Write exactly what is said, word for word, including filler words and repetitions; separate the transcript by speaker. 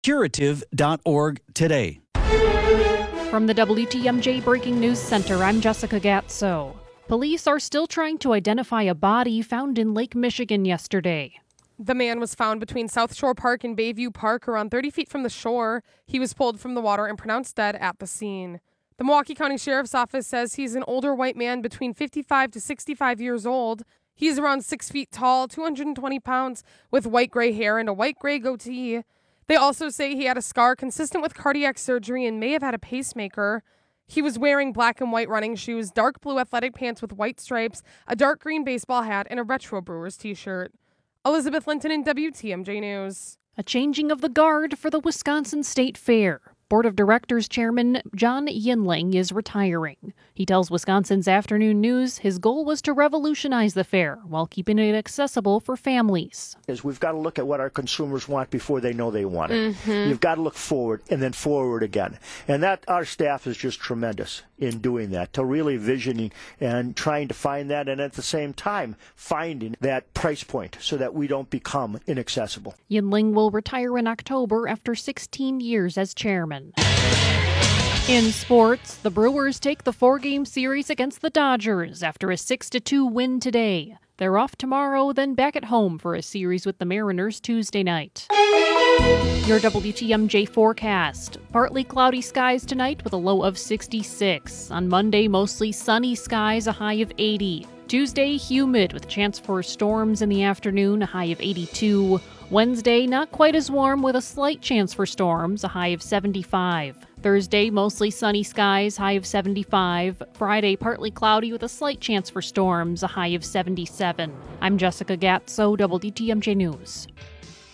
Speaker 1: curative dot org today.
Speaker 2: From the W T M J Breaking News Center, I'm Jessica Gatso. Police are still trying to identify a body found in Lake Michigan yesterday.
Speaker 3: The man was found between South Shore Park and Bayview Park, around thirty feet from the shore. He was pulled from the water and pronounced dead at the scene. The Milwaukee County Sheriff's Office says he's an older white man between fifty-five to sixty-five years old. He's around six feet tall, two hundred twenty pounds, with white-gray hair and a white-gray goatee. They also say he had a scar consistent with cardiac surgery and may have had a pacemaker. He was wearing black and white running shoes, dark blue athletic pants with white stripes, a dark green baseball hat, and a Retro Brewers t-shirt. Elizabeth Linton in W T M J News.
Speaker 2: A changing of the guard for the Wisconsin State Fair. Board of Directors Chairman John Yinling is retiring. He tells Wisconsin's Afternoon News his goal was to revolutionize the fair while keeping it accessible for families.
Speaker 4: Is we've got to look at what our consumers want before they know they want it.
Speaker 3: Mm-hmm.
Speaker 4: You've got to look forward and then forward again. And that our staff is just tremendous in doing that, to really visioning and trying to find that, and at the same time finding that price point so that we don't become inaccessible.
Speaker 2: Yinling will retire in October after sixteen years as chairman. In sports, the Brewers take the four-game series against the Dodgers after a six to two win today. They're off tomorrow, then back at home for a series with the Mariners Tuesday night. Your W T M J forecast. Partly cloudy skies tonight with a low of sixty-six. On Monday, mostly sunny skies, a high of eighty. Tuesday, humid with a chance for storms in the afternoon, a high of eighty-two. Wednesday, not quite as warm with a slight chance for storms, a high of seventy-five. Thursday, mostly sunny skies, high of seventy-five. Friday, partly cloudy with a slight chance for storms, a high of seventy-seven. I'm Jessica Gatso, W T M J News.